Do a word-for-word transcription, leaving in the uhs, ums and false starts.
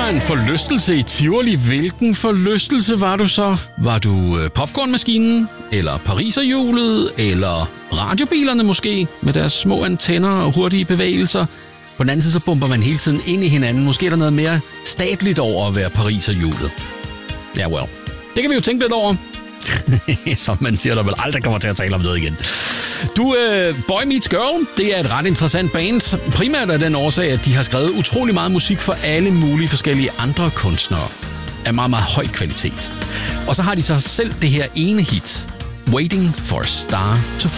var en forlystelse i Tivoli. Hvilken forlystelse var du så? Var du popcornmaskinen, eller pariserhjulet, eller radiobilerne måske, med deres små antenner og hurtige bevægelser? På den anden side, så bomber man hele tiden ind i hinanden. Måske er der noget mere statligt over at være pariserhjulet. Ja, well. Det kan vi jo tænke lidt over. Som man siger, der vel aldrig kommer til at tale om det igen. Du, uh, Boy Meets Girl, det er et ret interessant band. Primært af den årsag, at de har skrevet utrolig meget musik for alle mulige forskellige andre kunstnere. Af meget, meget høj kvalitet. Og så har de så selv det her ene hit, Waiting for a Star to